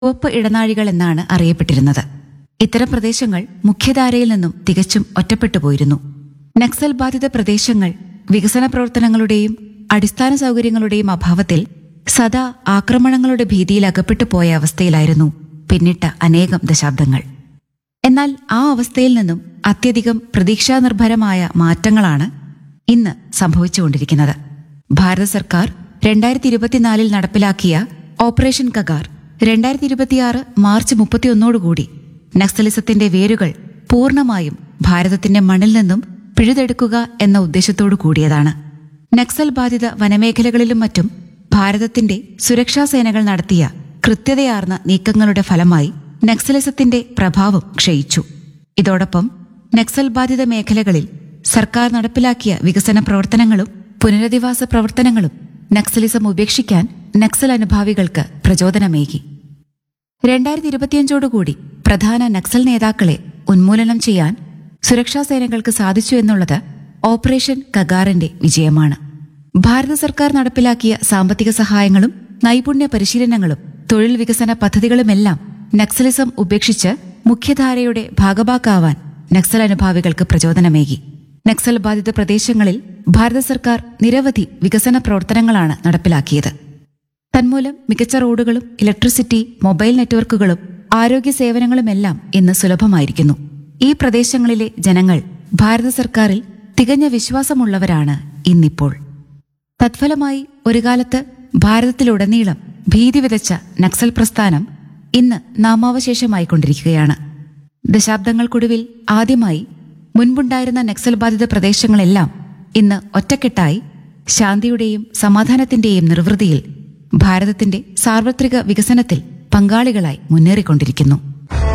ചുവപ്പ് ഇടനാഴികൾ എന്നാണ് അറിയപ്പെട്ടിരുന്നത്. ഇത്തരം പ്രദേശങ്ങൾ മുഖ്യധാരയിൽ നിന്നും തികച്ചും ഒറ്റപ്പെട്ടുപോയിരുന്നു. നക്സൽ ബാധിത പ്രദേശങ്ങൾ വികസന പ്രവർത്തനങ്ങളുടെയും അടിസ്ഥാന സൗകര്യങ്ങളുടെയും അഭാവത്തിൽ സദാ ആക്രമണങ്ങളുടെ ഭീതിയിൽ അകപ്പെട്ടു പോയ അവസ്ഥയിലായിരുന്നു പിന്നിട്ട അനേകം ദശാബ്ദങ്ങൾ. എന്നാൽ ആ അവസ്ഥയിൽ നിന്നും അത്യധികം പ്രതീക്ഷാനിർഭരമായ മാറ്റങ്ങളാണ് ഇന്ന് സംഭവിച്ചുകൊണ്ടിരിക്കുന്നത്. ഭാരത സർക്കാർ 2024 നടപ്പിലാക്കിയ ഓപ്പറേഷൻ കഗാർ 2026 മാർച്ച് 31 നക്സലിസത്തിന്റെ വേരുകൾ പൂർണ്ണമായും ഭാരതത്തിന്റെ മണ്ണിൽ നിന്നും പിഴുതെടുക്കുക എന്ന ഉദ്ദേശത്തോടു കൂടിയതാണ്. നക്സൽ ബാധിത വനമേഖലകളിലും മറ്റും ഭാരതത്തിന്റെ സുരക്ഷാ സേനകൾ നടത്തിയ കൃത്യതയാർന്ന നീക്കങ്ങളുടെ ഫലമായി നക്സലിസത്തിന്റെ പ്രഭാവം ക്ഷയിച്ചു. ഇതോടൊപ്പം നക്സൽ ബാധിത മേഖലകളിൽ സർക്കാർ നടപ്പിലാക്കിയ വികസന പ്രവർത്തനങ്ങളും പുനരധിവാസ പ്രവർത്തനങ്ങളും നക്സലിസം ഉപേക്ഷിക്കാൻ നക്സൽ അനുഭാവികൾക്ക് പ്രചോദനമേകി. 2025 പ്രധാന നക്സൽ നേതാക്കളെ ഉന്മൂലനം ചെയ്യാൻ സുരക്ഷാ സേനകൾക്ക് സാധിച്ചു എന്നുള്ളത് ഓപ്പറേഷൻ കഗാറിന്റെ വിജയമാണ്. ഭാരത സർക്കാർ നടപ്പിലാക്കിയ സാമ്പത്തിക സഹായങ്ങളും നൈപുണ്യ പരിശീലനങ്ങളും തൊഴിൽ വികസന പദ്ധതികളുമെല്ലാം നക്സലിസം ഉപേക്ഷിച്ച് മുഖ്യധാരയുടെ ഭാഗഭാക്കാവാൻ നക്സൽ അനുഭാവികൾക്ക് പ്രചോദനമേകി. നക്സൽ ബാധിത പ്രദേശങ്ങളിൽ ഭാരത സർക്കാർ നിരവധി വികസന പ്രവർത്തനങ്ങളാണ് നടപ്പിലാക്കിയത്. തന്മൂലം മികച്ച റോഡുകളും ഇലക്ട്രിസിറ്റി, മൊബൈൽ നെറ്റ്വർക്കുകളും ആരോഗ്യ സേവനങ്ങളുമെല്ലാം ഇന്ന് സുലഭമായിരിക്കുന്നു. ഈ പ്രദേശങ്ങളിലെ ജനങ്ങൾ ഭാരത സർക്കാരിൽ തികഞ്ഞ വിശ്വാസമുള്ളവരാണ് ഇന്നിപ്പോൾ. തത്ഫലമായി ഒരു കാലത്ത് ഭാരതത്തിലുടനീളം ഭീതി വിതച്ച നക്സൽ പ്രസ്ഥാനം ഇന്ന് നാമാവശേഷമായിക്കൊണ്ടിരിക്കുകയാണ്. ദശാബ്ദങ്ങൾക്കൊടുവിൽ ആദ്യമായി മുൻപുണ്ടായിരുന്ന നക്സൽ ബാധിത പ്രദേശങ്ങളെല്ലാം ഇന്ന് ഒറ്റക്കെട്ടായി ശാന്തിയുടെയും സമാധാനത്തിന്റെയും നിർവൃതിയിൽ ഭാരതത്തിന്റെ സാർവത്രിക വികസനത്തിൽ പങ്കാളികളായി മുന്നേറിക്കൊണ്ടിരിക്കുന്നു.